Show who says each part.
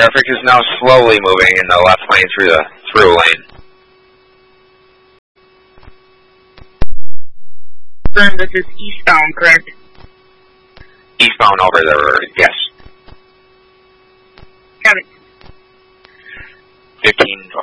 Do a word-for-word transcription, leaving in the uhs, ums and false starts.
Speaker 1: Traffic is now slowly moving in the left lane through the through lane.
Speaker 2: Confirm this is eastbound, correct?
Speaker 1: Eastbound over the, yes.
Speaker 2: Got it.
Speaker 1: fifteen